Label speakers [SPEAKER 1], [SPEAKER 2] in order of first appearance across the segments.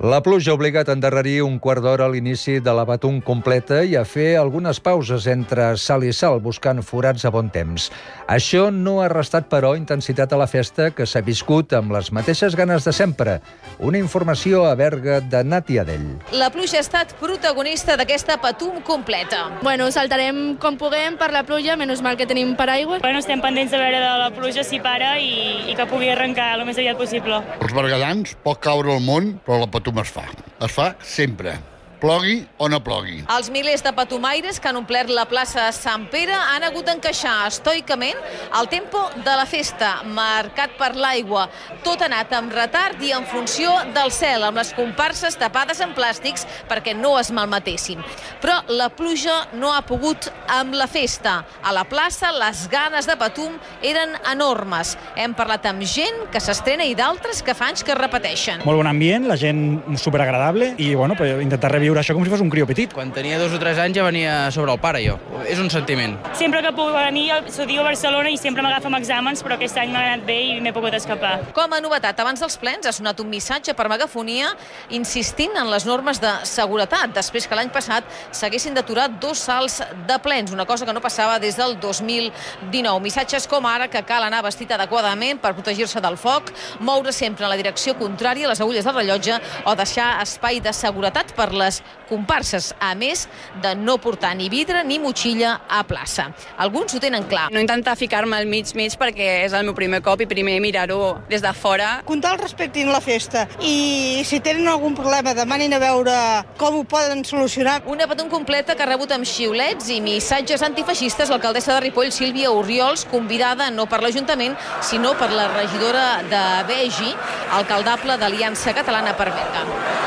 [SPEAKER 1] La pluja ha obligat a endarrerir un quart d'hora a l'inici de la Patum completa i a fer algunes pauses entre salt i salt, buscant forats a bon temps. Això no ha restat, però, intensitat a la festa, que s'ha viscut amb les mateixes ganes de sempre. Una informació a Berga de Nati Adell.
[SPEAKER 2] La pluja ha estat protagonista d'aquesta Patum completa.
[SPEAKER 3] Bueno, saltarem com puguem per la pluja, menys mal que tenim paraigua.
[SPEAKER 4] Bueno, estem pendents de veure de la pluja si para i que pugui arrencar el més aviat possible.
[SPEAKER 5] Els berguedans pot caure el món, però la Patum es fa. Es fa sempre. Plogui o no plogui.
[SPEAKER 2] Els milers de patumaires que han omplert la plaça de Sant Pere han hagut d'encaixar estoicament el tempo de la festa, marcat per l'aigua. Tot ha anat amb retard i en funció del cel, amb les comparses tapades en plàstics perquè no es malmetessin. Però la pluja no ha pogut amb la festa. A la plaça les ganes de Patum eren enormes. Hem parlat amb gent que s'estrena i d'altres que fa anys que repeteixen.
[SPEAKER 6] Molt bon ambient, la gent superagradable i bueno, pues, intentar reviure això com si fos un crió petit.
[SPEAKER 7] Quan tenia 2 o 3 anys ja venia sobre el pare, jo. És un sentiment.
[SPEAKER 4] Sempre que puc venir, estudio a Barcelona i sempre m'agafa amb exàmens, però aquest any m'ha anat bé i m'he pogut escapar.
[SPEAKER 2] Com a novetat, abans dels plens ha sonat un missatge per megafonia insistint en les normes de seguretat, després que l'any passat s'haguessin d'aturar 2 salts de plens, una cosa que no passava des del 2019. Missatges com ara que cal anar vestit adequadament per protegir-se del foc, moure sempre en la direcció contrària a les agulles del rellotge o deixar espai de seguretat per les comparses, a més de no portar ni vidre ni motxilla a plaça. Alguns ho tenen clar.
[SPEAKER 3] No intentar ficar-me al mig perquè és el meu primer cop i primer mirar-ho des de fora.
[SPEAKER 8] Que tal respectin la festa i si tenen algun problema demanin a veure com ho poden solucionar.
[SPEAKER 2] Una Patum completa que ha rebut amb xiulets i missatges antifeixistes l'alcaldessa de Ripoll, Sílvia Orriols, convidada no per l'Ajuntament, sinó per la regidora de Begi, alcaldable d'Aliança Catalana per Berga.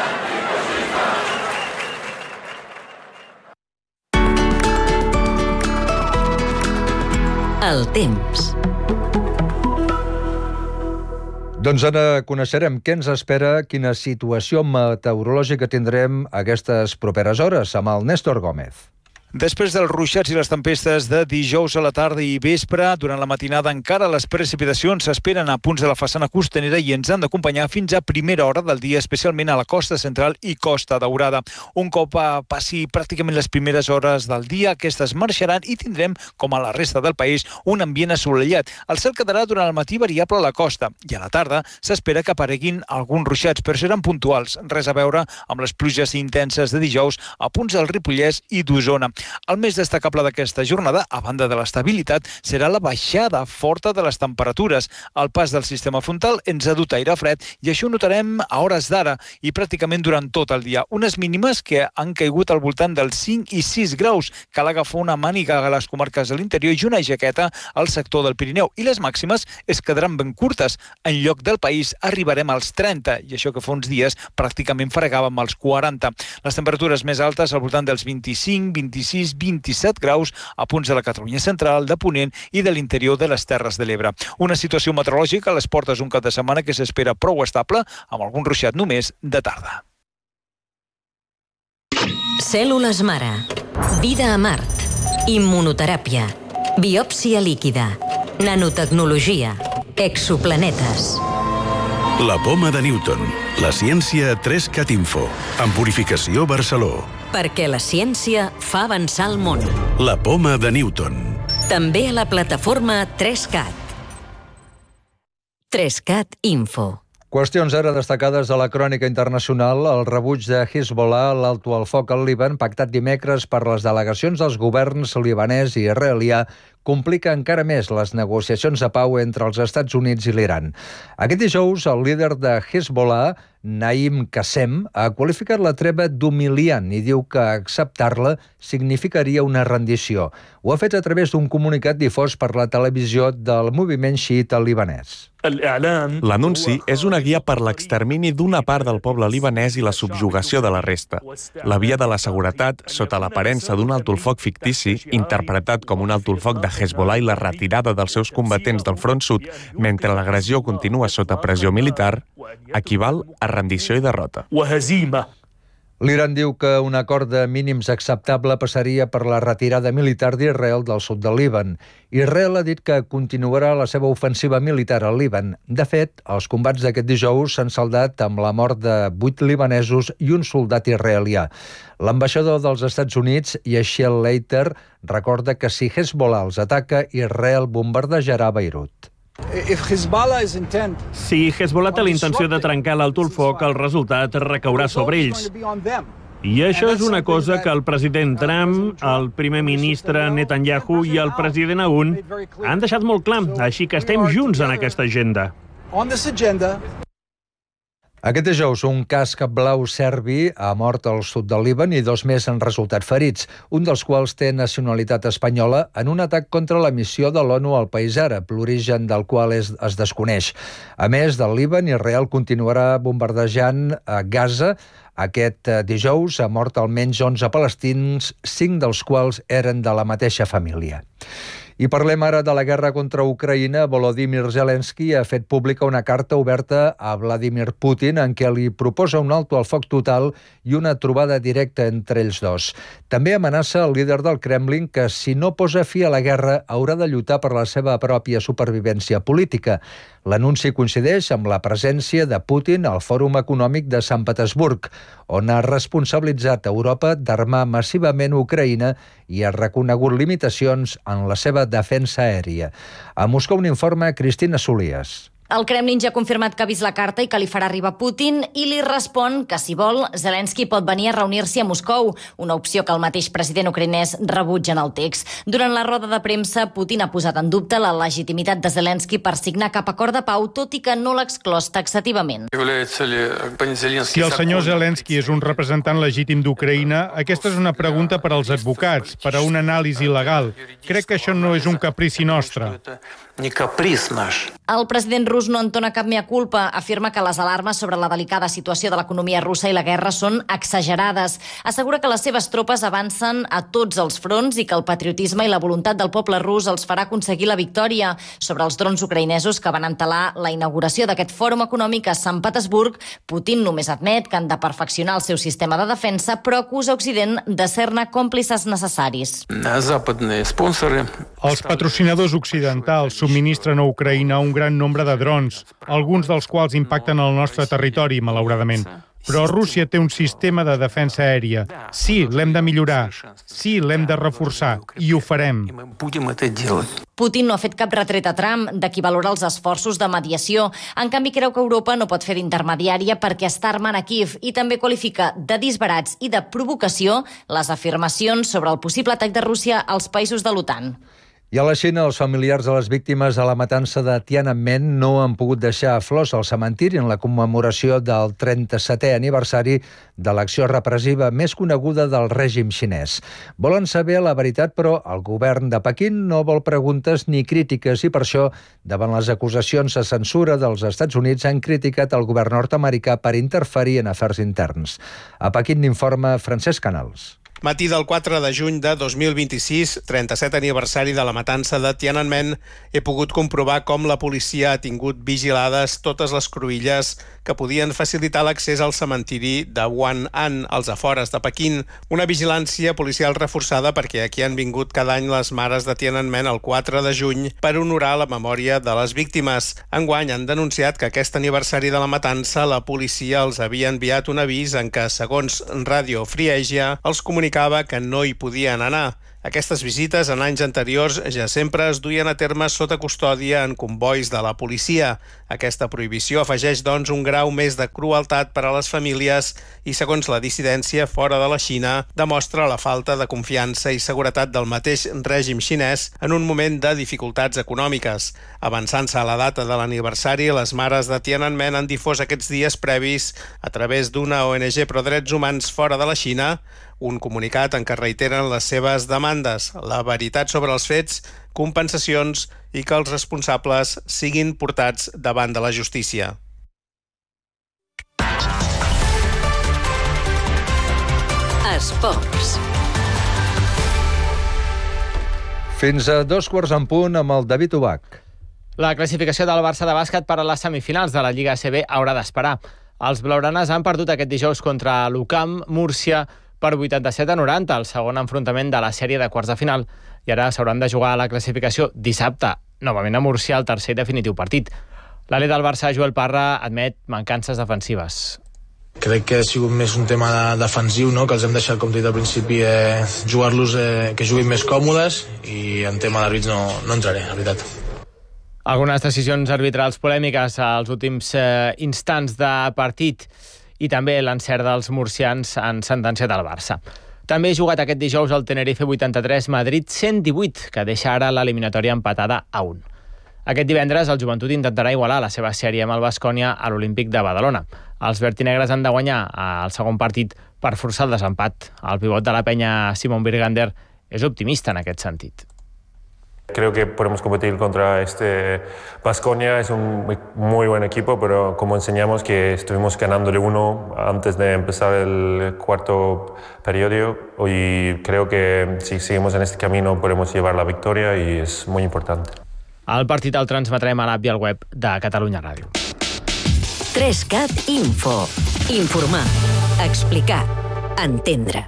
[SPEAKER 9] El temps.
[SPEAKER 1] Doncs ara coneixerem què ens espera, quina situació meteorològica tindrem aquestes properes hores amb el Néstor Gómez.
[SPEAKER 10] Després dels ruixats i les tempestes de dijous a la tarda i vespre, durant la matinada encara les precipitacions s'esperen a punts de la façana costanera i ens han d'acompanyar fins a primera hora del dia, especialment a la costa central i Costa Daurada. Un cop passi pràcticament les primeres hores del dia, aquestes marxaran i tindrem, com a la resta del país, un ambient assolellat. El cel quedarà durant el matí variable a la costa i a la tarda s'espera que apareguin alguns ruixats, però seran puntuals, res a veure amb les pluges intenses de dijous a punts del Ripollès i d'Osona. El més destacable d'aquesta jornada, a banda de l'estabilitat, serà la baixada forta de les temperatures. El pas del sistema frontal ens ha dut aire fred i això ho notarem a hores d'ara i pràcticament durant tot el dia. Unes mínimes que han caigut al voltant dels 5 i 6 graus. Cal agafar una màniga a les comarques de l'interior i una jaqueta al sector del Pirineu. I les màximes es quedaran ben curtes. En lloc del país arribarem als 30 i això que fa uns dies pràcticament fregàvem als 40. Les temperatures més altes al voltant dels 25, 26, 27 graus a punts de la Catalunya central, de Ponent i de l'interior de les Terres de l'Ebre. Una situació meteorològica a les portes d'un cap de setmana que s'espera prou estable, amb algun ruixat només de tarda.
[SPEAKER 9] Cèl·lules mare. Vida a Mart. Immunoteràpia. Biòpsia líquida. Nanotecnologia. Exoplanetes.
[SPEAKER 11] La poma de Newton. La ciència a 3CAT Info. En Purificació Barceló.
[SPEAKER 9] Perquè la ciència fa avançar el món.
[SPEAKER 11] La poma de Newton.
[SPEAKER 9] També a la plataforma 3CAT. 3CAT Info.
[SPEAKER 1] Qüestions ara destacades de la crònica internacional. El rebuig de Hezbollah a l'alto al foc al Líban, pactat dimecres per les delegacions dels governs libanès i israelià, complica encara més les negociacions de pau entre els Estats Units i l'Iran. Aquest dijous, el líder de Hezbollah, Naim Qassem, ha qualificat la treva d'humiliant i diu que acceptar-la significaria una rendició. Ho ha fet a través d'un comunicat difós per la televisió del moviment xiita libanès.
[SPEAKER 12] L'anunci és una guia per l'extermini d'una part del poble libanès i la subjugació de la resta. La via de la seguretat, sota l'aparença d'un alto el foc fictici, interpretat com un alto el foc de Hezbollah i la retirada dels seus combatents del front sud mentre l'agressió continua sota pressió militar, equival a rendició i derrota.
[SPEAKER 1] L'Iran diu que un acord de mínims acceptable passaria per la retirada militar d'Israel del sud del Líban. Israel ha dit que continuarà la seva ofensiva militar al Líban. De fet, els combats d'aquest dijous s'han saldat amb la mort de 8 libanesos i un soldat israelià. L'ambaixador dels Estats Units, Yashiel Leiter, recorda que si Hezbollah els ataca, Israel bombardejarà Beirut.
[SPEAKER 13] Si Hezbollah té la intenció de trencar l'alto el foc, el resultat recaurà sobre ells. I això és una cosa que el president Trump, el primer ministre Netanyahu i el president Aoun han deixat molt clar, així que estem junts en aquesta agenda.
[SPEAKER 1] Aquest dijous, un casc blau serbi ha mort al sud del Líban i 2 més han resultat ferits, un dels quals té nacionalitat espanyola en un atac contra la missió de l'ONU al país àrab, l'origen del qual es desconeix. A més del Líban, Israel continuarà bombardejant a Gaza. Aquest dijous ha mort almenys 11 palestins, 5 dels quals eren de la mateixa família. I parlem ara de la guerra contra Ucraïna. Volodymyr Zelensky ha fet pública una carta oberta a Vladimir Putin en què li proposa un alto al foc total i una trobada directa entre ells dos. També amenaça el líder del Kremlin que si no posa fi a la guerra haurà de lluitar per la seva pròpia supervivència política. L'anunci coincideix amb la presència de Putin al Fòrum Econòmic de Sant Petersburg, on ha responsabilitzat Europa d'armar massivament Ucraïna i ha reconegut limitacions en la seva defensa aèria. A Moscou un informe Cristina Solías.
[SPEAKER 14] El Kremlin ja ha confirmat que ha vist la carta i que li farà arribar Putin i li respon que, si vol, Zelensky pot venir a reunir-s'hi a Moscou, una opció que el mateix president ucraïnès rebutja en el text. Durant la roda de premsa, Putin ha posat en dubte la legitimitat de Zelensky per signar cap acord de pau, tot i que no l'ha exclòs taxativament.
[SPEAKER 15] Si el senyor Zelensky és un representant legítim d'Ucraïna, aquesta és una pregunta per als advocats, per a una anàlisi legal. Crec que això no és un caprici nostre.
[SPEAKER 14] El president rus no entona cap mea culpa. Afirma que les alarmes sobre la delicada situació de l'economia russa i la guerra són exagerades. Assegura que les seves tropes avancen a tots els fronts i que el patriotisme i la voluntat del poble rus els farà aconseguir la victòria. Sobre els drons ucraïnesos que van entelar la inauguració d'aquest fòrum econòmic a Sant Petersburg, Putin només admet que han de perfeccionar el seu sistema de defensa, però acusa Occident de ser-ne còmplices necessaris.
[SPEAKER 15] Els patrocinadors occidentals subministren a Ucraïna un gran nombre de drons, alguns dels quals impacten el nostre territori, malauradament. Però Rússia té un sistema de defensa aèria. Sí, l'hem de millorar. Sí, l'hem de reforçar. I ho farem.
[SPEAKER 14] Putin no ha fet cap retret a Trump, de qui valora els esforços de mediació. En canvi, creu que Europa no pot fer d'intermediària perquè està armant a Kíev i també qualifica de disbarats i de provocació les afirmacions sobre el possible atac de Rússia als països de l'OTAN.
[SPEAKER 1] I a la Xina, els familiars de les víctimes de la matança de Tiananmen no han pogut deixar flors al cementiri en la commemoració del 37è aniversari de l'acció repressiva més coneguda del règim xinès. Volen saber la veritat, però el govern de Pequín no vol preguntes ni crítiques i per això, davant les acusacions de censura dels Estats Units, han criticat el govern nord-americà per interferir en afers interns. A Pequín n'informa Francesc Canals.
[SPEAKER 16] Matí del 4 de juny de 2026, 37 aniversari de la matança de Tiananmen, he pogut comprovar com la policia ha tingut vigilades totes les cruïlles que podien facilitar l'accés al cementiri de Wan'an, als afores de Pequín. Una vigilància policial reforçada perquè aquí han vingut cada any les mares de Tiananmen el 4 de juny per honorar la memòria de les víctimes. Enguany han denunciat que aquest aniversari de la matança la policia els havia enviat un avís en què, segons Radio Free Asia, els comunicava que no hi podien anar. Aquestes visites en anys anteriors ja sempre es duien a terme sota custòdia en combois de la policia. Aquesta prohibició afegeix, doncs, un grau més de crueltat per a les famílies i, segons la dissidència fora de la Xina, demostra la falta de confiança i seguretat del mateix règim xinès en un moment de dificultats econòmiques. Avançant-se a la data de l'aniversari, les mares de Tiananmen han difós aquests dies previs, a través d'una ONG pro drets humans fora de la Xina, un comunicat en què reiteren les seves demandes, la veritat sobre els fets, compensacions i que els responsables siguin portats davant de la justícia.
[SPEAKER 9] Esports.
[SPEAKER 1] Fins a 2:15 amb el David Ubach.
[SPEAKER 17] La classificació del Barça de bàsquet per a les semifinals de la Lliga ACB haurà d'esperar. Els blaugranes han perdut aquest dijous contra l'UCAM Múrcia per 87-90, el segon enfrontament de la sèrie de quarts de final, i ara s'hauran de jugar a la classificació dissabte, novament a Múrcia, el tercer i definitiu partit. L'alè del Barça, Joel Parra, admet mancances defensives.
[SPEAKER 18] Crec que ha sigut més un tema defensiu, no? Que els hem deixat, com t'he dit al principi, jugar-los que juguin més còmodes, i en tema d'àrbits no entraré, la veritat.
[SPEAKER 17] Algunes decisions arbitrals polèmiques als últims instants de partit i també l'encert dels murcians han sentenciat al Barça. També ha jugat aquest dijous el Tenerife 83, Madrid 118, que deixa ara l'eliminatòria empatada a 1. Aquest divendres el Joventut intentarà igualar la seva sèrie amb el Baskonia a l'Olímpic de Badalona. Els vertinegres han de guanyar el segon partit per forçar el desempat. El pivot de la penya, Simon Birgander, és optimista en aquest sentit.
[SPEAKER 19] Creo que podemos competir contra este Baskonia, es un muy buen equipo, pero como enseñamos que estuvimos ganándole 1 antes de empezar el cuarto periodo, y creo que si seguimos en este camino podemos llevar la victoria y es muy importante.
[SPEAKER 17] El partit el transmetrem a l'app i al web de Catalunya Ràdio.
[SPEAKER 9] 3CAT Info. Informar, explicar, entendre.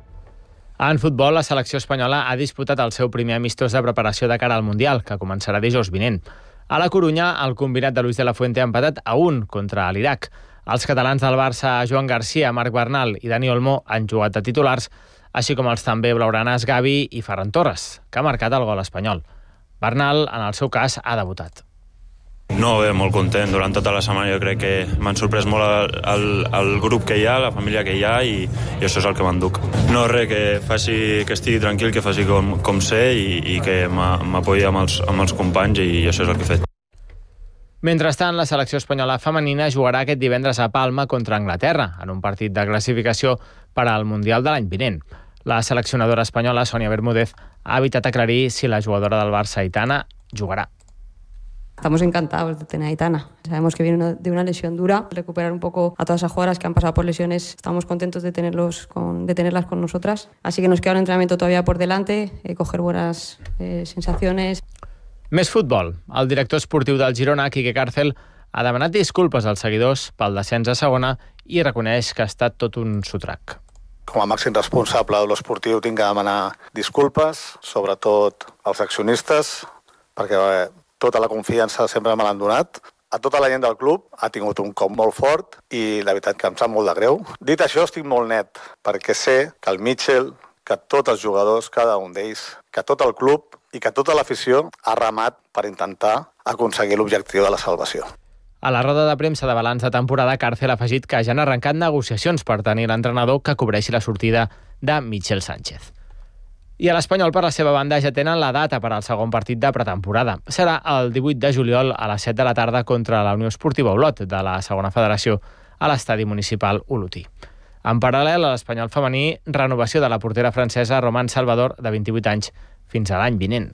[SPEAKER 17] En futbol, la selecció espanyola ha disputat el seu primer amistós de preparació de cara al Mundial, que començarà dijous vinent. A la Corunya, el combinat de Luis de la Fuente ha empatat a 1 contra l'Iraq. Els catalans del Barça, Joan Garcia, Marc Bernal i Dani Olmo, han jugat de titulars, així com els també blaugranes Gavi i Ferran Torres, que ha marcat el gol espanyol. Bernal, en el seu cas, ha debutat.
[SPEAKER 20] No, bé, molt content. Durant tota la setmana jo crec que m'han sorprès molt el grup que hi ha, la família que hi ha, i això és el que m'enduc. No, res, que estigui tranquil, que faci com sé i que m'apoyi amb els companys, i això és el que he fet.
[SPEAKER 17] Mentrestant, la selecció espanyola femenina jugarà aquest divendres a Palma contra Anglaterra, en un partit de classificació per al Mundial de l'any vinent. La seleccionadora espanyola, Sonia Bermúdez, ha evitat aclarir si la jugadora del Barça, Aitana, jugarà.
[SPEAKER 21] Estamos encantados de tener a Aitana. Sabemos que viene de una lesión dura. Recuperar un poco a todas esas jugadoras que han pasado por lesiones. Estamos contentos de tenerlas con nosotras. Así que nos queda un entrenamiento todavía por delante, coger buenas sensaciones.
[SPEAKER 17] Més futbol. El director esportiu del Girona, Quique Cárcel, ha demanat disculpes als seguidors pel descens a segona i reconeix que ha estat tot un sotrac.
[SPEAKER 22] Com a màxim responsable de l'esportiu tinc que demanar disculpes, sobretot als accionistes, perquè tota la confiança sempre me l'han donat. A tota la gent del club ha tingut un cop molt fort i la veritat que em sap molt de greu. Dit això, estic molt net, perquè sé que el Mitchell, que tots els jugadors, cada un d'ells, que tot el club i que tota l'afició ha remat per intentar aconseguir l'objectiu de la salvació.
[SPEAKER 17] A la roda de premsa de balanç de temporada, Cárcel ha afegit que ja han arrencat negociacions per tenir l'entrenador que cobreixi la sortida de Michel Sánchez. I a l'Espanyol, per la seva banda, ja tenen la data per al segon partit de pretemporada. Serà el 18 de juliol a les 7 de la tarda contra la Unió Esportiva Olot de la segona federació a l'estadi municipal Olotí. En paral·lel, a l'Espanyol femení, renovació de la portera francesa Romane Salvador, de 28 anys, fins a l'any vinent.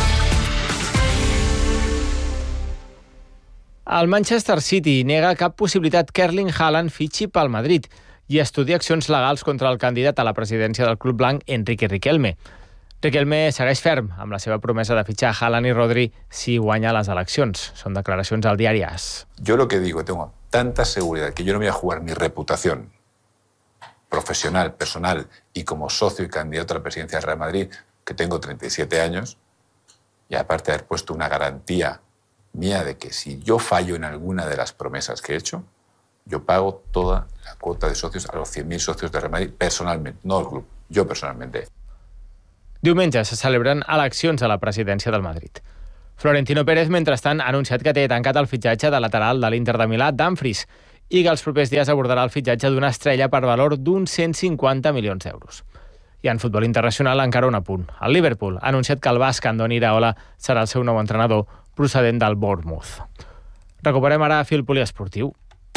[SPEAKER 17] El Manchester City nega cap possibilitat que Erling Haaland fitxi pel Madrid i estudia accions legals contra el candidat a la presidència del club blanc, Enrique Riquelme. Riquelme segueix ferm amb la seva promesa de fitxar Haaland i Rodri si guanya les eleccions. Són declaracions al diari AS.
[SPEAKER 23] Yo lo que digo, tengo tanta seguridad que yo no voy a jugar mi reputación profesional, personal y como socio y candidato a la presidencia del Real Madrid, que tengo 37 años, y aparte de haber puesto una garantía mía de que si yo fallo en alguna de las promesas que he hecho, yo pago toda la cuota de socios a los 100.000 socios de Real Madrid personalmente, no el club, yo personalmente.
[SPEAKER 17] Diumenge se celebren eleccions a la presidència del Madrid. Florentino Pérez, mentrestant, ha anunciat que té tancat el fitxatge de lateral de l'Inter de Milà, Dumfries, i que els propers dies abordarà el fitxatge d'una estrella per valor d'uns 150 milions d'euros. I en futbol internacional encara un apunt. El Liverpool ha anunciat que el basc Andoni Iraola serà el seu nou entrenador procedent del Bournemouth. Recuperem ara fil poliesportiu.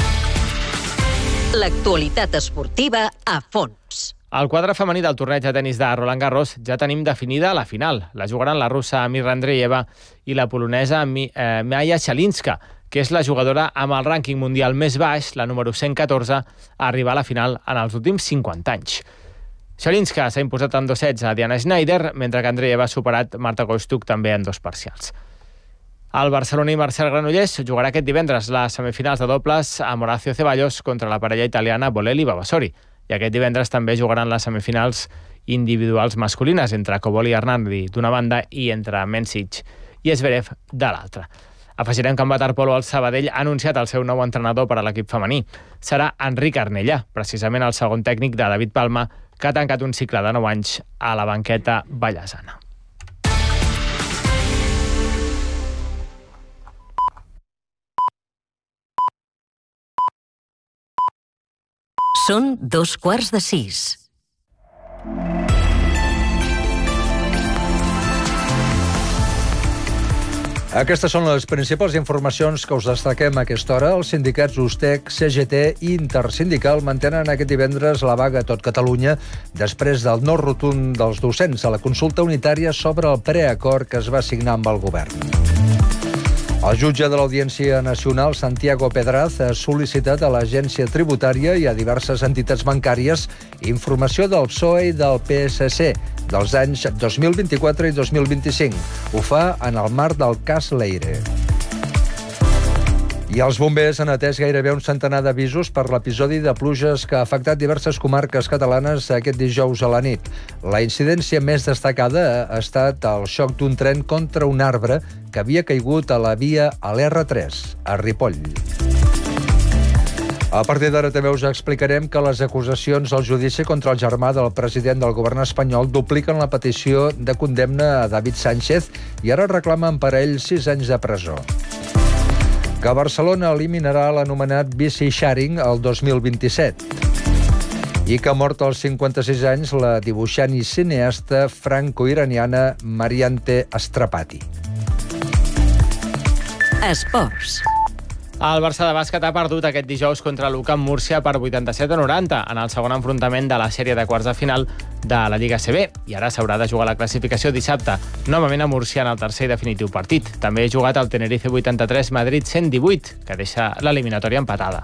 [SPEAKER 9] L'actualitat esportiva a fons.
[SPEAKER 17] Al quadre femení del torneig de tenis de Roland Garros ja tenim definida la final. La jugaran la russa Mirra Andreeva i la polonesa Maja Shalinska, que és la jugadora amb el rànquing mundial més baix, la número 114, a arribar a la final en els últims 50 anys. Shalinska s'ha imposat en 2 sets a Diana Schneider, mentre que Andreeva ha superat Marta Kostyuk també en 2 parcials. El barceloní Marcel Granollers jugarà aquest divendres les semifinals de dobles amb Horacio Ceballos contra la parella italiana Bolelli i Vavasori. I aquest divendres també jugaran les semifinals individuals masculines entre Cobolli i Hernandi d'una banda i entre Mencic i Zverev de l'altra. Afegirem que en waterpolo el Sabadell ha anunciat el seu nou entrenador per a l'equip femení. Serà Enric Arnellà, precisament el segon tècnic de David Palma, que ha tancat un cicle de 9 anys a la banqueta vallesana.
[SPEAKER 9] Són 5:15.
[SPEAKER 1] Aquestes són les principals informacions que us destaquem a aquesta hora. Els sindicats USTEC, CGT i Intersindical mantenen aquest divendres la vaga a tot Catalunya després del no rotund dels docents a la consulta unitària sobre el preacord que es va signar amb el govern. El jutge de l'Audiència Nacional, Santiago Pedraz, ha sol·licitat a l'Agència Tributària i a diverses entitats bancàries informació del PSOE i del PSC dels anys 2024 i 2025. Ho fa en el marc del cas Leire. I els bombers han atès gairebé un centenar d'avisos per l'episodi de pluges que ha afectat diverses comarques catalanes aquest dijous a la nit. La incidència més destacada ha estat el xoc d'un tren contra un arbre que havia caigut a la via a l'R3, a Ripoll. A partir d'ara també us explicarem que les acusacions al judici contra el germà del president del govern espanyol dupliquen la petició de condemna a David Sánchez i ara reclamen per a ell 6 anys de presó. Que Barcelona eliminarà l'anomenat bici sharing el 2027. I que ha mort als 56 anys la dibuixant i cineasta franco-iraniana Mariante Strapati.
[SPEAKER 9] Esports.
[SPEAKER 17] El Barça de bàsquet ha perdut aquest dijous contra l'UCAM Múrcia per 87-90 en el segon enfrontament de la sèrie de quarts de final de la Lliga CB i ara s'haurà de jugar la classificació dissabte, novament a Múrcia en el tercer i definitiu partit. També ha jugat el Tenerife 83, Madrid 118, que deixa l'eliminatòria empatada.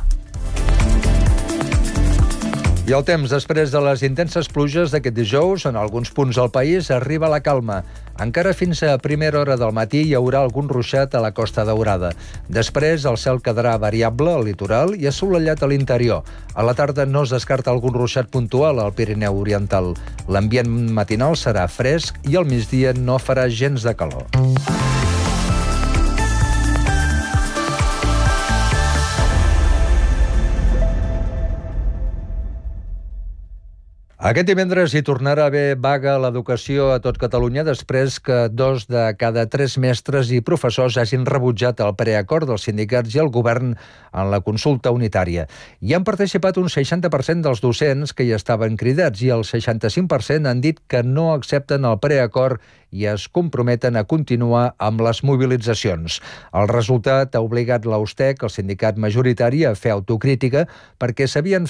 [SPEAKER 1] I el temps, després de les intenses pluges d'aquest dijous, en alguns punts del país arriba la calma. Encara fins a primera hora del matí hi haurà algun ruixat a la Costa Daurada. Després el cel quedarà variable al litoral i assolellat a l'interior. A la tarda no es descarta algun ruixat puntual al Pirineu Oriental. L'ambient matinal serà fresc i al migdia no farà gens de calor. Aquest divendres hi tornarà a haver vaga a l'educació a tot Catalunya després que 2 de cada 3 mestres i professors hagin rebutjat el preacord dels sindicats i el govern en la consulta unitària. Hi han participat un 60% dels docents que hi estaven cridats i el 65% han dit que no accepten el preacord i es comprometen a continuar amb les mobilitzacions. El resultat ha obligat l'USTEC, el sindicat majoritari, a fer autocrítica perquè havien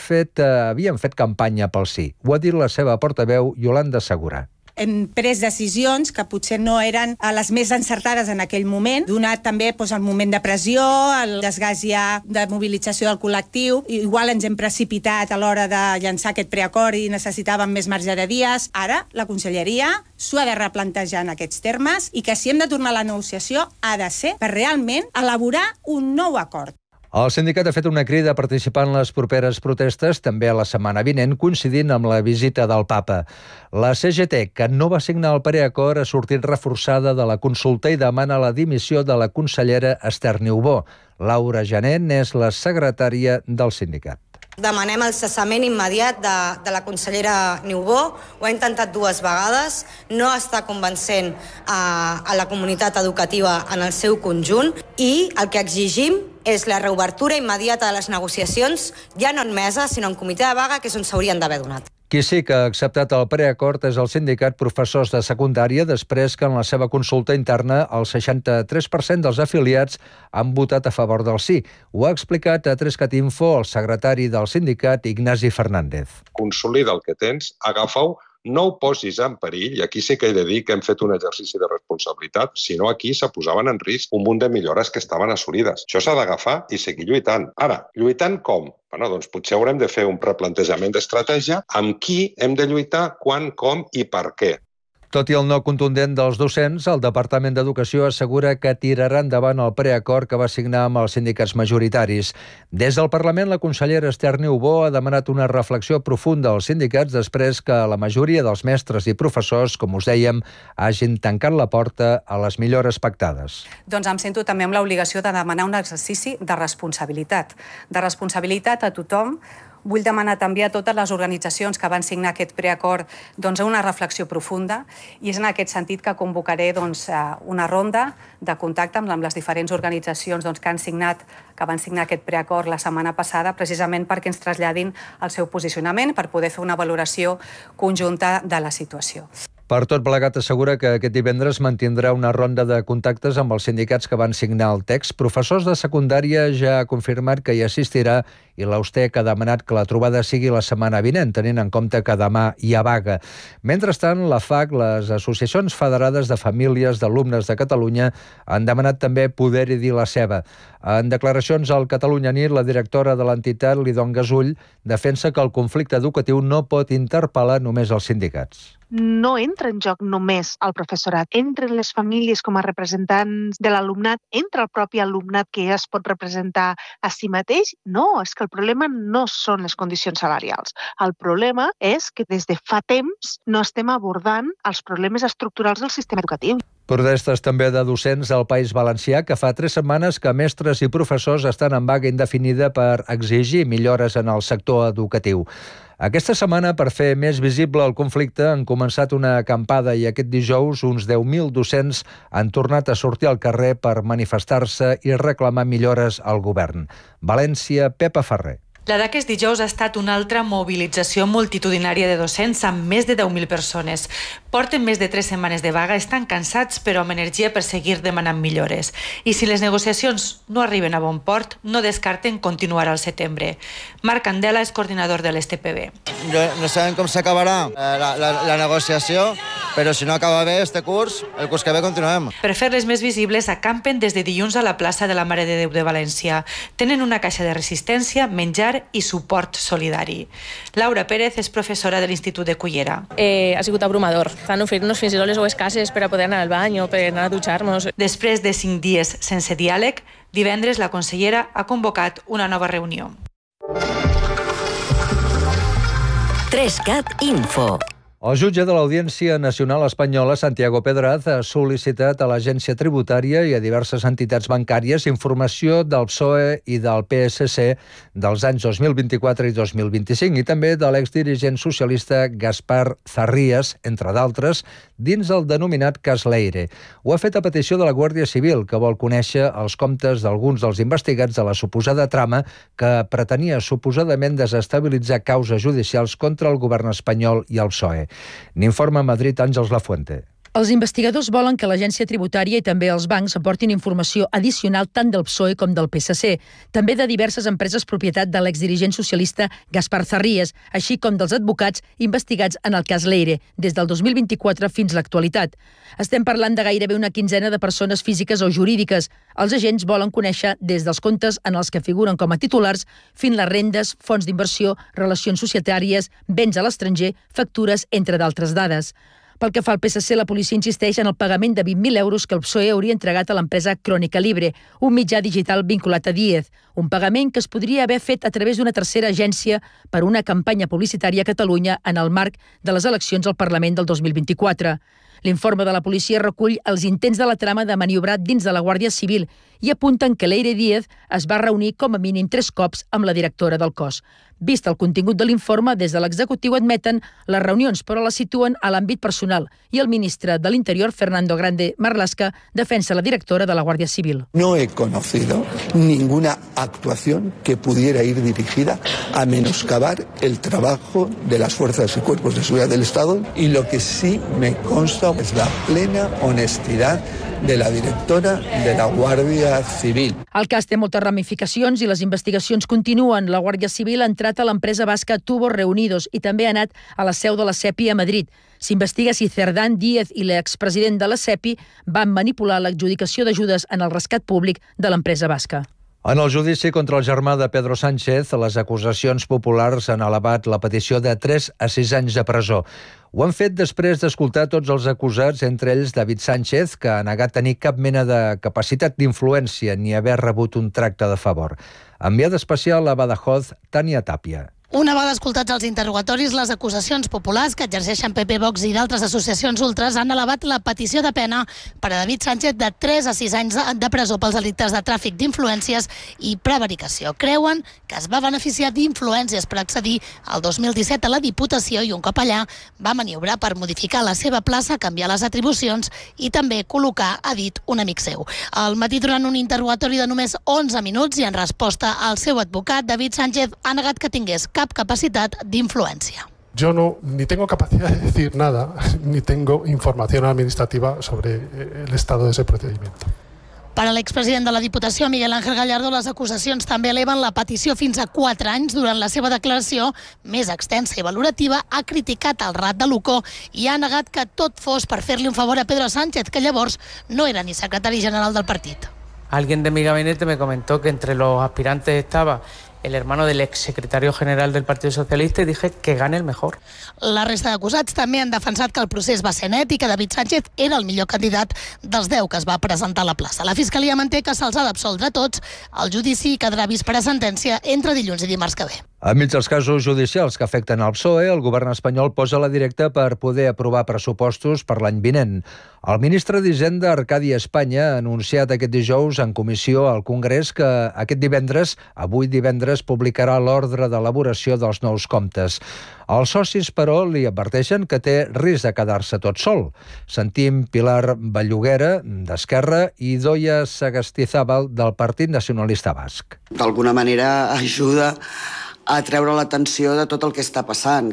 [SPEAKER 1] fet campanya pel sí. Ho ha dit la seva portaveu, Iolanda Segura.
[SPEAKER 5] Hem pres decisions que potser no eren les més encertades en aquell moment, donat també el moment de pressió, el desgast ja de mobilització del col·lectiu. Igual ens hem precipitat a l'hora de llançar aquest preacord i necessitàvem més marge de dies. Ara la Conselleria s'ho ha de replantejar en aquests termes i que si hem de tornar a la negociació ha de ser per realment elaborar un nou acord.
[SPEAKER 1] El sindicat ha fet una crida a participar en les properes protestes, també a la setmana vinent, coincidint amb la visita del papa. La CGT, que no va signar el preacord, ha sortit reforçada de la consulta i demana la dimissió de la consellera Esther Niubó. Laura Jané és la secretària del sindicat.
[SPEAKER 6] Demanem el cessament immediat de la consellera Niubó. Ho ha intentat 2 vegades, no està convencent a la comunitat educativa en el seu conjunt i el que exigim és la reobertura immediata de les negociacions, ja no en mesa, sinó en comitè de vaga, que és on s'haurien d'haver donat.
[SPEAKER 1] Qui sí que ha acceptat el preacord és el sindicat Professors de Secundària, després que en la seva consulta interna el 63% dels afiliats han votat a favor del sí. Ho ha explicat a 3cat Info el secretari del sindicat, Ignasi Fernández.
[SPEAKER 7] Consolida el que tens, agafa-ho, no ho posis en perill, i aquí sí que he de dir que hem fet un exercici de responsabilitat, si no aquí se posaven en risc un munt de millores que estaven assolides. Això s'ha d'agafar i seguir lluitant. Ara, lluitant com? Bueno, doncs potser haurem de fer un replantejament d'estratègia amb qui hem de lluitar, quan, com i per què.
[SPEAKER 1] Tot i el no contundent dels docents, el Departament d'Educació assegura que tirarà endavant el preacord que va signar amb els sindicats majoritaris. Des del Parlament, la consellera Esther Niubó ha demanat una reflexió profunda als sindicats després que la majoria dels mestres i professors, com us dèiem, hagin tancat la porta a les millores pactades.
[SPEAKER 3] Doncs em sento també amb l'obligació de demanar un exercici de responsabilitat a tothom. Vull demanar també a totes les organitzacions que van signar aquest preacord una reflexió profunda i és en aquest sentit que convocaré una ronda de contacte amb les diferents organitzacions que van signar aquest preacord la setmana passada, precisament perquè ens traslladin el seu posicionament per poder fer una valoració conjunta de la situació.
[SPEAKER 1] Per tot plegat, assegura que aquest divendres mantindrà una ronda de contactes amb els sindicats que van signar el text. Professors de secundària ja ha confirmat que hi assistirà i l'Austec ha demanat que la trobada sigui la setmana vinent, tenint en compte que demà hi ha vaga. Mentrestant, la FAC, les associacions federades de famílies d'alumnes de Catalunya, han demanat també poder-hi dir la seva. En declaracions al Catalunya Nit, la directora de l'entitat, Lidon Gasull, defensa que el conflicte educatiu no pot interpel·lar només els sindicats.
[SPEAKER 4] No entra en joc només el professorat, entren les famílies com a representants de l'alumnat, entra el propi alumnat que ja es pot representar a si mateix. No, és que el problema no són les condicions salarials. El problema és que des de fa temps no estem abordant els problemes estructurals del sistema educatiu.
[SPEAKER 1] Protestes també de docents al País Valencià, que fa 3 setmanes que mestres i professors estan en vaga indefinida per exigir millores en el sector educatiu. Aquesta setmana, per fer més visible el conflicte, han començat una acampada i aquest dijous uns 10.000 docents han tornat a sortir al carrer per manifestar-se i reclamar millores al govern. València, Pepa Ferrer.
[SPEAKER 8] La d'aquest dijous ha estat una altra mobilització multitudinària de docents amb més de 10.000 persones. Porten més de 3 setmanes de vaga, estan cansats però amb energia per seguir demanant millores. I si les negociacions no arriben a bon port, no descarten continuar al setembre. Marc Candela és coordinador de l'STPB.
[SPEAKER 24] No sabem com s'acabarà la negociació, però si no acaba bé este curs, el curs que ve continuem.
[SPEAKER 8] Per fer-les més visibles, acampen des de dilluns a la plaça de la Mare de Déu de València. Tenen una caixa de resistència, menjar i suport solidari. Laura Pérez és professora de l'Institut de Cullera.
[SPEAKER 25] Ha sigut abrumador. Estan oferint-nos fins i tot les dues cases per a poder anar al bany o per anar a dutxar-nos.
[SPEAKER 8] Després de 5 dies sense diàleg, divendres la consellera ha convocat una nova reunió.
[SPEAKER 9] 3CAT Info.
[SPEAKER 1] El jutge de l'Audiència Nacional Espanyola, Santiago Pedraz, ha sol·licitat a l'Agència Tributària i a diverses entitats bancàries informació del PSOE i del PSC dels anys 2024 i 2025 i també de l'exdirigent socialista Gaspar Zarrías, entre d'altres, dins el denominat cas Leire. Ho ha fet a petició de la Guàrdia Civil, que vol conèixer els comptes d'alguns dels investigats de la suposada trama que pretenia suposadament desestabilitzar causes judicials contra el govern espanyol i el PSOE. N'informa a Madrid Àngels Lafuente.
[SPEAKER 26] Els investigadors volen que l'Agència Tributària i també els bancs aportin informació addicional tant del PSOE com del PSC, també de diverses empreses propietat de l'exdirigent socialista Gaspar Zarrías, així com dels advocats investigats en el cas Leire, des del 2024 fins a l'actualitat. Estem parlant de gairebé una quinzena de persones físiques o jurídiques. Els agents volen conèixer des dels comptes en els que figuren com a titulars fins les rendes, fons d'inversió, relacions societàries, béns a l'estranger, factures, entre d'altres dades. Pel que fa al PSC, la policia insisteix en el pagament de 20.000 euros que el PSOE hauria entregat a l'empresa Crònica Libre, un mitjà digital vinculat a Díez, un pagament que es podria haver fet a través d'una tercera agència per una campanya publicitària a Catalunya en el marc de les eleccions al Parlament del 2024. L'informe de la policia recull els intents de la trama de maniobrar dins de la Guàrdia Civil i apunten que Leire Díez es va reunir com a mínim 3 cops amb la directora del cos. Vist el contingut de l'informe, des de l'executiu admeten les reunions, però les situen a l'àmbit personal i el ministre de l'Interior, Fernando Grande Marlaska, defensa la directora de la Guàrdia Civil.
[SPEAKER 27] No he conocido ninguna actuación que pudiera ir dirigida a menoscabar el trabajo de las fuerzas y cuerpos de seguridad del Estado y lo que sí me consta es la plena honestidad de la directora de la Guàrdia Civil.
[SPEAKER 26] El cas té moltes ramificacions i les investigacions continuen. La Guàrdia Civil ha entrat a l'empresa basca Tubos Reunidos i també ha anat a la seu de la SEPI a Madrid. S'investiga si Cerdán Díez i l'expresident de la SEPI van manipular l'adjudicació d'ajudes en el rescat públic de l'empresa basca.
[SPEAKER 1] En el judici contra el germà de Pedro Sánchez, les acusacions populars han elevat la petició de 3 a 6 anys de presó. Ho han fet després d'escoltar tots els acusats, entre ells David Sánchez, que ha negat tenir cap mena de capacitat d'influència ni haver rebut un tracte de favor. Enviada especial a Badajoz, Tània Tàpia.
[SPEAKER 2] Una vegada escoltats els interrogatoris, les acusacions populars que exerceixen PP, Vox i d'altres associacions ultres han elevat la petició de pena per a David Sánchez de 3 a 6 anys de presó pels delictes de tràfic d'influències i prevaricació. Creuen que es va beneficiar d'influències per accedir al 2017 a la Diputació i un cop allà va maniobrar per modificar la seva plaça, canviar les atribucions i també col·locar, ha dit, un amic seu. Al matí, durant un interrogatori de només 11 minuts i en resposta al seu advocat, David Sánchez ha negat que tingués cap capacitat d'influència.
[SPEAKER 10] Yo ni tengo capacidad de decir nada, ni tengo información administrativa sobre el estado de ese procedimiento.
[SPEAKER 2] Per a l'expresident de la Diputació, Miguel Ángel Gallardo, les acusacions també eleven la petició fins a 4 anys. Durant la seva declaració més extensa i valorativa, ha criticat el rat de Lucó i ha negat que tot fos per fer-li un favor a Pedro Sánchez, que llavors no era ni secretari general del partit.
[SPEAKER 11] Alguien de mi gabinete me comentó que entre los aspirantes estaba el hermano del exsecretario general del Partido Socialista y dije que gane el mejor.
[SPEAKER 2] La resta d'acusats també han defensat que el procés va ser net i que David Sánchez era el millor candidat dels 10 que es va presentar a la plaça. La Fiscalia manté que se'ls ha d'absoldre tots. El judici quedarà vist per a sentència entre dilluns i dimarts que ve.
[SPEAKER 1] Enmig dels casos judicials que afecten el PSOE, el govern espanyol posa la directa per poder aprovar pressupostos per l'any vinent. El ministre d'Hisenda, Arcadi Espanya, ha anunciat aquest dijous en comissió al Congrés que aquest divendres, avui divendres, publicarà l'ordre d'elaboració dels nous comptes. Els socis, però, li adverteixen que té risc de quedar-se tot sol. Sentim Pilar Belluguera, d'Esquerra, i Doia Sagastizábal, del Partit Nacionalista Basc.
[SPEAKER 12] D'alguna manera ajuda a treure l'atenció de tot el que està passant.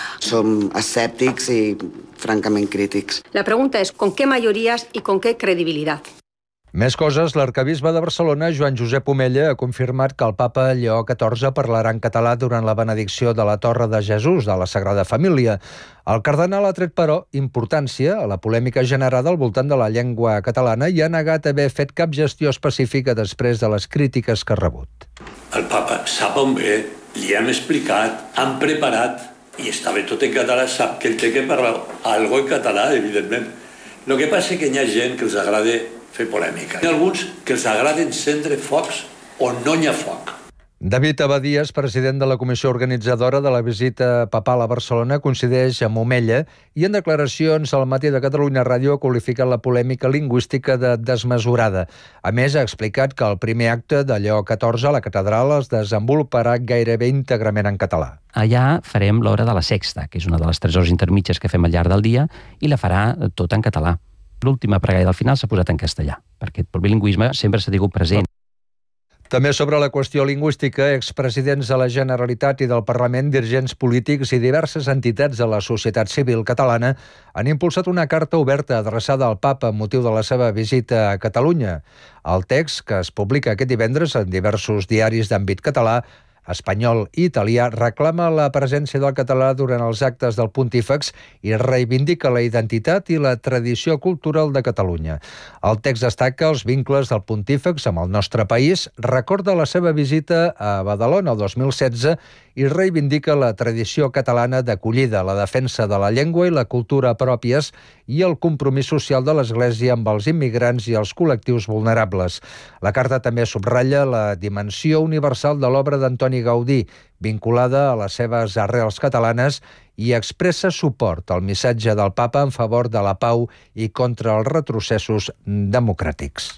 [SPEAKER 12] Som escèptics i francament crítics.
[SPEAKER 13] La pregunta es ¿con qué mayorías y con qué credibilidad?
[SPEAKER 1] Més coses, l'arquebisbe de Barcelona, Joan Josep Omella, ha confirmat que el papa Lleó XIV parlarà en català durant la benedicció de la Torre de Jesús de la Sagrada Família. El cardenal ha tret, però, importància a la polèmica generada al voltant de la llengua catalana i ha negat haver fet cap gestió específica després de les crítiques que ha rebut.
[SPEAKER 14] El papa sap on ve, li hem explicat, han preparat i està bé tot en català, sap que ell té que parlar alguna en català, evidentment. El que passa és que hi ha gent que els agrada fer polèmica. Hi ha alguns que els agrada encendre focs on no hi ha foc.
[SPEAKER 1] David Abadías, president de la comissió organitzadora de la visita papal a Barcelona, coincideix amb Omella i en declaracions al Matí de Catalunya Ràdio ha qualificat la polèmica lingüística de desmesurada. A més, ha explicat que el primer acte de Lleó XIV a la catedral es desenvoluparà gairebé íntegrament en català.
[SPEAKER 15] Allà farem l'hora de la sexta, que és una de les 3 hores intermitges que fem al llarg del dia, i la farà tot en català. L'última pregària del final s'ha posat en castellà, perquè el bilingüisme sempre s'ha tingut present.
[SPEAKER 1] També sobre la qüestió lingüística, expresidents de la Generalitat i del Parlament, dirigents polítics i diverses entitats de la societat civil catalana han impulsat una carta oberta adreçada al papa amb motiu de la seva visita a Catalunya. El text, que es publica aquest divendres en diversos diaris d'àmbit català, espanyol i italià, reclama la presència del català durant els actes del Pontífex i reivindica la identitat i la tradició cultural de Catalunya. El text destaca els vincles del Pontífex amb el nostre país, recorda la seva visita a Badalona el 2016 i reivindica la tradició catalana d'acollida, la defensa de la llengua i la cultura pròpies i el compromís social de l'Església amb els immigrants i els col·lectius vulnerables. La carta també subratlla la dimensió universal de l'obra d'Antoni Gaudí, vinculada a les seves arrels catalanes, i expressa suport al missatge del papa en favor de la pau i contra els retrocessos democràtics.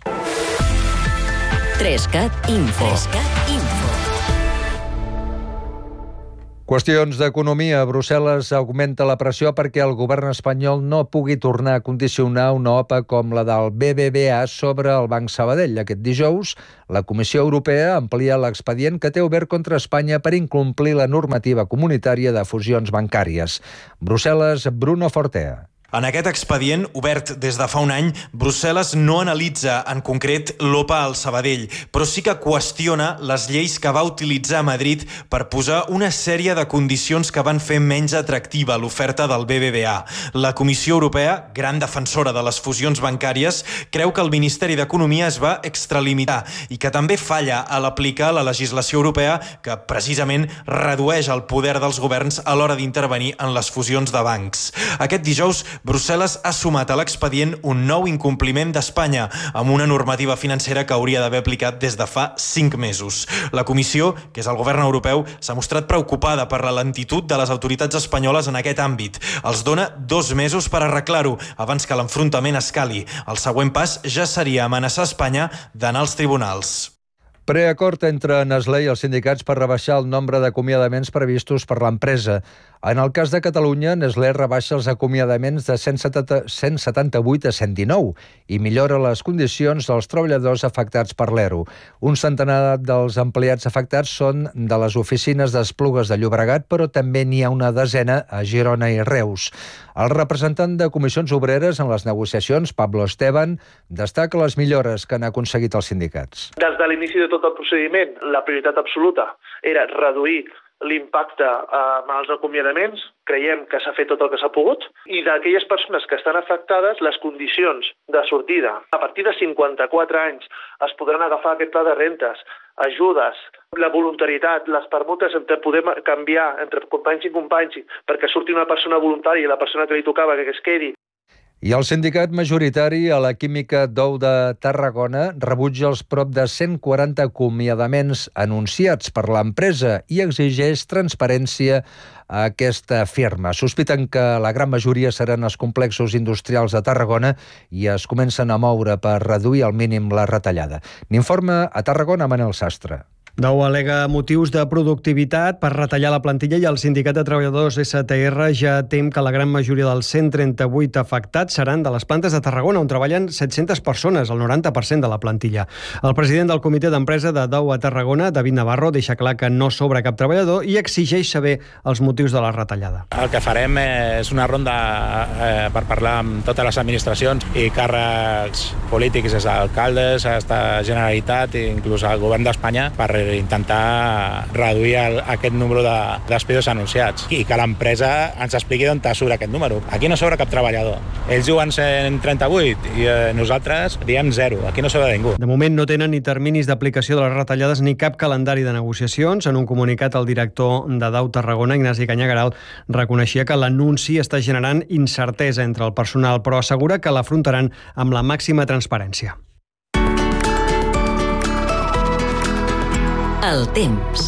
[SPEAKER 9] 3CAT Info.
[SPEAKER 1] Qüestions d'economia. Brussel·les augmenta la pressió perquè el govern espanyol no pugui tornar a condicionar una OPA com la del BBVA sobre el Banc Sabadell. Aquest dijous, la Comissió Europea amplia l'expedient que té obert contra Espanya per incomplir la normativa comunitària de fusions bancàries. Brussel·les, Bruno Fortea.
[SPEAKER 16] En aquest expedient, obert des de fa un any, Brussel·les no analitza en concret l'OPA al Sabadell, però sí que qüestiona les lleis que va utilitzar Madrid per posar una sèrie de condicions que van fer menys atractiva l'oferta del BBVA. La Comissió Europea, gran defensora de les fusions bancàries, creu que el Ministeri d'Economia es va extralimitar i que també falla a l'aplicar la legislació europea que precisament redueix el poder dels governs a l'hora d'intervenir en les fusions de bancs. Aquest dijous, Brussel·les ha sumat a l'expedient un nou incompliment d'Espanya amb una normativa financera que hauria d'haver aplicat des de fa 5 mesos. La Comissió, que és el govern europeu, s'ha mostrat preocupada per la lentitud de les autoritats espanyoles en aquest àmbit. Els dona 2 mesos per arreglar-ho abans que l'enfrontament escali. El següent pas ja seria amenaçar Espanya d'anar als tribunals.
[SPEAKER 1] Preacord entre Nestlé i els sindicats per rebaixar el nombre d'acomiadaments previstos per l'empresa. En el cas de Catalunya, Nestlé rebaixa els acomiadaments de 178 a 119 i millora les condicions dels treballadors afectats per l'ERO. Un centenar dels empleats afectats són de les oficines d'Esplugues de Llobregat, però també n'hi ha una desena a Girona i Reus. El representant de Comissions Obreres en les negociacions, Pablo Esteban, destaca les millores que han aconseguit els sindicats.
[SPEAKER 18] Des de l'inici de tot el procediment, la prioritat absoluta era reduir l'impacte amb els acomiadaments. Creiem que s'ha fet tot el que s'ha pogut, i d'aquelles persones que estan afectades, les condicions de sortida. A partir de 54 anys es podran agafar aquest pla de rentes, ajudes, la voluntarietat, les permutes entre poder canviar entre companys i companys perquè surti una persona voluntària i la persona que li tocava que es quedi.
[SPEAKER 1] I el sindicat majoritari a la Química d'Ou de Tarragona rebutja els prop de 140 acomiadaments anunciats per l'empresa i exigeix transparència a aquesta firma. Sospiten que la gran majoria seran els complexos industrials de Tarragona i es comencen a moure per reduir al mínim la retallada. N'informa a Tarragona Manel Sastre.
[SPEAKER 19] Dou al·lega motius de productivitat per retallar la plantilla i el Sindicat de Treballadors STR ja tem que la gran majoria dels 138 afectats seran de les plantes de Tarragona, on treballen 700 persones, el 90% de la plantilla. El president del comitè d'empresa de Dou a Tarragona, David Navarro, deixa clar que no sobra cap treballador i exigeix saber els motius de la retallada.
[SPEAKER 20] El que farem és una ronda per parlar amb totes les administracions i càrrecs polítics, des d'alcaldes, fins a Generalitat i inclús al govern d'Espanya, per intentar reduir aquest número de despidos anunciats i que l'empresa ens expliqui d'on surt aquest número. Aquí no sobra cap treballador. Ells diuen 138 i nosaltres diem 0. Aquí no sobra ningú.
[SPEAKER 19] De moment no tenen ni terminis d'aplicació de les retallades ni cap calendari de negociacions. En un comunicat, el director de Dou Tarragona, Ignasi Cañagaral, reconeixia que l'anunci està generant incertesa entre el personal, però assegura que l'afrontaran amb la màxima transparència.
[SPEAKER 9] El temps.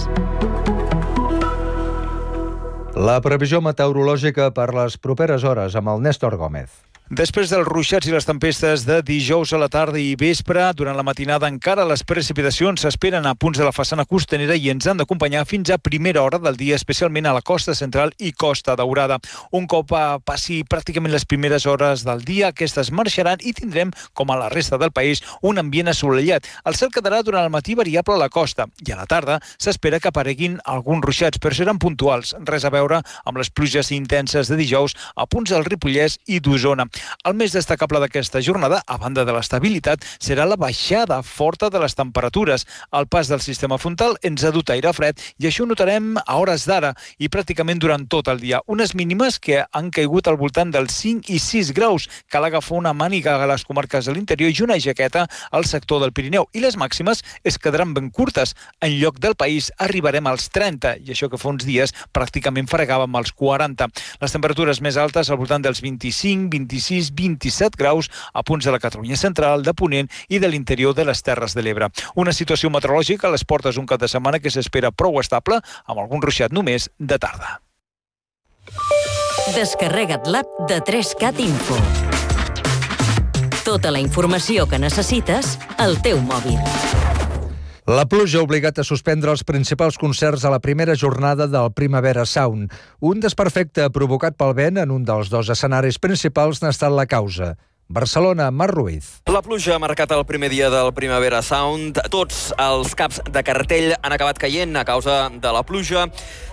[SPEAKER 1] La previsió meteorològica per les properes hores amb el Néstor Gómez.
[SPEAKER 21] Després dels ruixats i les tempestes de dijous a la tarda i vespre, durant la matinada encara les precipitacions s'esperen a punts de la façana costanera i ens han d'acompanyar fins a primera hora del dia, especialment a la costa central i Costa Daurada. Un cop passi pràcticament les primeres hores del dia, aquestes marxaran i tindrem, com a la resta del país, un ambient assolellat. El cel quedarà durant el matí variable a la costa i a la tarda s'espera que apareguin alguns ruixats, però seran puntuals, res a veure amb les pluges intenses de dijous a punts del Ripollès i d'Osona. El més destacable d'aquesta jornada, a banda de l'estabilitat, serà la baixada forta de les temperatures. El pas del sistema frontal ens ha dut aire fred i això ho notarem a hores d'ara i pràcticament durant tot el dia. Unes mínimes que han caigut al voltant dels 5 i 6 graus. Cal agafar una màniga a les comarques de l'interior i una jaqueta al sector del Pirineu. I les màximes es quedaran ben curtes. En lloc del país arribarem als 30 i això que fa uns dies pràcticament fregàvem als 40. Les temperatures més altes al voltant dels 25, 27 graus a punts de la Catalunya central, de Ponent i de l'interior de les Terres de l'Ebre. Una situació meteorològica a les portes d'un cap de setmana que s'espera prou estable, amb algun ruixat només de tarda.
[SPEAKER 9] Descarrega't l'app de 3CAT Info. Tota la informació que necessites al teu mòbil.
[SPEAKER 1] La pluja ha obligat a suspendre els principals concerts a la primera jornada del Primavera Sound. Un desperfecte provocat pel vent en un dels dos escenaris principals n'ha estat la causa. Barcelona, Marc Ruiz.
[SPEAKER 22] La pluja ha marcat el primer dia del Primavera Sound. Tots els caps de cartell han acabat caient a causa de la pluja.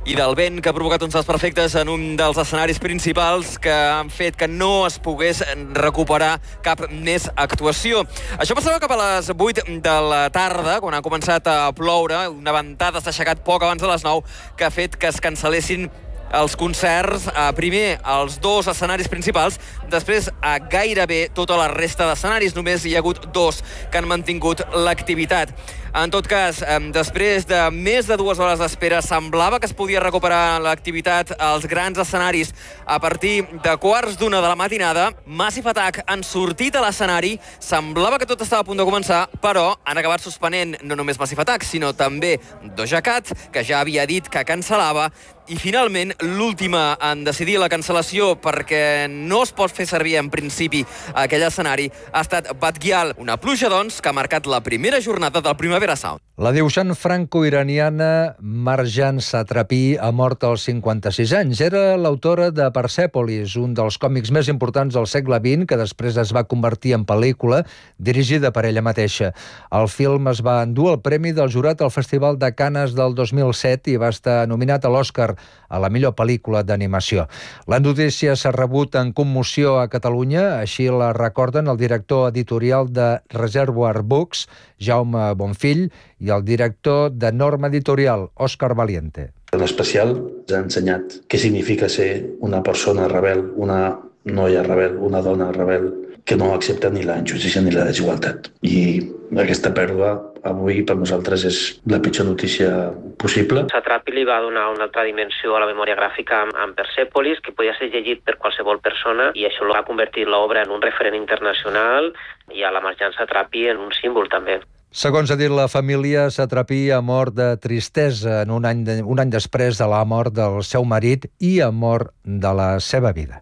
[SPEAKER 22] i del vent que ha provocat uns desperfectes en un dels escenaris principals que han fet que no es pogués recuperar cap més actuació. Això passava cap a les 8 de la tarda, quan ha començat a ploure. Una ventada s'ha aixecat poc abans de les 9, que ha fet que es cancel·lessin els concerts, primer als 2 escenaris principals, després a gairebé tota la resta d'escenaris. Només hi ha hagut 2 que han mantingut l'activitat. En tot cas, després de més de 2 hores d'espera, semblava que es podia recuperar l'activitat als grans escenaris a partir de 1:15 de la matinada. Massive Attack han sortit a l'escenari, semblava que tot estava a punt de començar, però han acabat suspenent no només Massive Attack, sinó també Doja Cat, que ja havia dit que cancel·lava, i finalment l'última en decidir la cancel·lació perquè no es pot fer servir en principi aquell escenari ha estat Bad Gyal, una pluja doncs que ha marcat la primera jornada del Primavera Sound.
[SPEAKER 1] La dibuixant franco-iraniana Marjan Satrapi ha mort als 56 anys. Era l'autora de Persèpolis, un dels còmics més importants del segle XX, que després es va convertir en pel·lícula, dirigida per ella mateixa. El film es va endur el premi del jurat al Festival de Canes del 2007 i va estar nominat a l'Oscar a la millor pel·lícula d'animació. La notícia s'ha rebut en commoció a Catalunya, així la recorden el director editorial de Reservoir Books, Jaume Bonfill, i el director de Norma Editorial, Òscar Valiente.
[SPEAKER 3] En especial ens ha ensenyat què significa ser una persona rebel, una noia rebel, una dona rebel, que no accepta ni la injustícia ni la desigualtat. I aquesta pèrdua avui per nosaltres és la pitjor notícia possible.
[SPEAKER 4] Satrapi li va donar una altra dimensió a la memòria gràfica amb Persèpolis, que podia ser llegit per qualsevol persona, i això va convertir l'obra en un referent internacional i a la Marjan Satrapi en un símbol també.
[SPEAKER 1] Segons ha dit la família, Satrapi ha mort de tristesa en un any després de la mort del seu marit i a mort de la seva vida.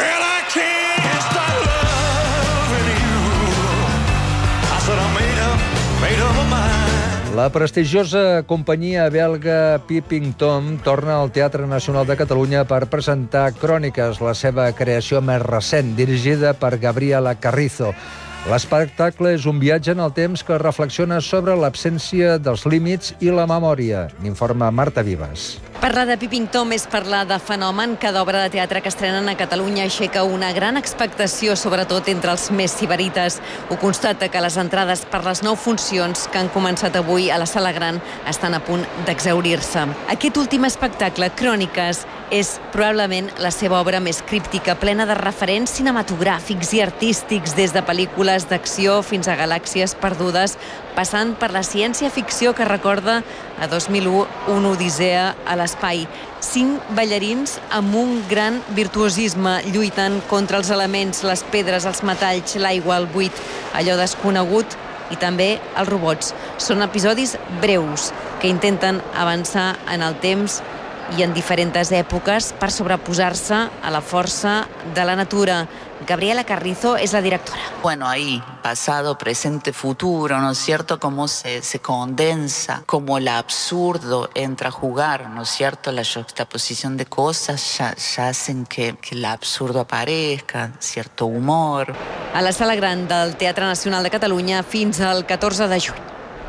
[SPEAKER 1] La prestigiosa companyia belga Peeping Tom torna al Teatre Nacional de Catalunya per presentar Cròniques, la seva creació més recent, dirigida per Gabriela Carrizo. L'espectacle és un viatge en el temps que reflexiona sobre l'absència dels límits i la memòria, n'informa Marta Vives.
[SPEAKER 5] Parlar de Peeping Tom és parlar de Fenomen. Cada obra de teatre que estrenen a Catalunya aixeca una gran expectació, sobretot entre els més sibarites. Ho constata que les entrades per les 9 funcions que han començat avui a la Sala Gran estan a punt d'exhaurir-se. Aquest últim espectacle, Cròniques, és probablement la seva obra més críptica, plena de referents cinematogràfics i artístics, des de pel·lícules d'acció fins a galàxies perdudes, passant per la ciència-ficció que recorda a 2001, una odissea a l'espai. 5 ballarins amb un gran virtuosisme, lluitant contra els elements, les pedres, els metalls, l'aigua, el buit, allò desconegut, i també els robots. Són episodis breus que intenten avançar en el temps y en diferentes épocas para sobreposar-se a la força de la natura. Gabriela Carrizo es la directora.
[SPEAKER 6] Bueno, ahí, pasado, presente, futuro, ¿no es cierto? Cómo se condensa, cómo el absurdo entra a jugar, ¿no es cierto? La juxtaposición de cosas ya hacen que el absurdo aparezca, cierto humor.
[SPEAKER 5] A la Sala Gran del Teatre Nacional de Catalunya fins al 14 de juny.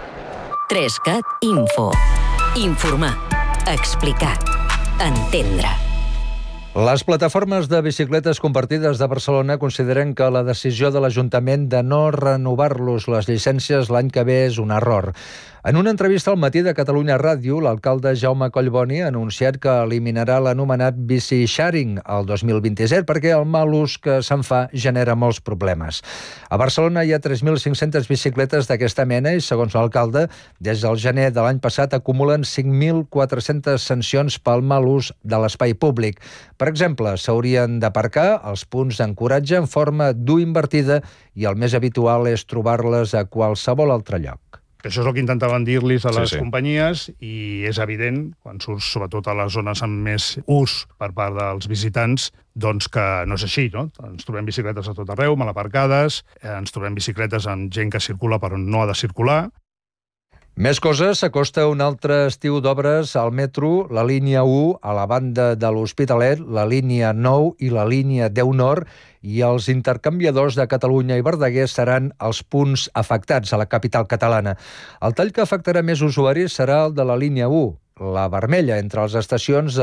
[SPEAKER 9] 3CAT Info. Informar. Explicar. Entendre.
[SPEAKER 1] Les plataformes de bicicletes compartides de Barcelona consideren que la decisió de l'Ajuntament de no renovar-los les llicències l'any que ve és un error. En una entrevista al Matí de Catalunya Ràdio, l'alcalde Jaume Collboni ha anunciat que eliminarà l'anomenat bici sharing el 2027 perquè el mal ús que se'n fa genera molts problemes. A Barcelona hi ha 3.500 bicicletes d'aquesta mena i, segons l'alcalde, des del gener de l'any passat acumulen 5.400 sancions pel mal ús de l'espai públic. Per exemple, s'haurien d'aparcar els punts d'ancoratge en forma d'U invertida i el més habitual és trobar-les a qualsevol altre lloc.
[SPEAKER 7] Això és el que intentaven dir-los a les companyies i és evident, quan surts sobretot a les zones amb més ús per part dels visitants, doncs que no és així, no? Ens trobem bicicletes a tot arreu, mal aparcades, ens trobem bicicletes amb gent que circula per on no ha de circular.
[SPEAKER 1] Més coses, s'acosta un altre estiu d'obres al metro, la línia 1 a la banda de l'Hospitalet, la línia 9 i la línia 10 Nord, i els intercanviadors de Catalunya i Verdaguer seran els punts afectats a la capital catalana. El tall que afectarà més usuaris serà el de la línia 1. la vermella entre les estacions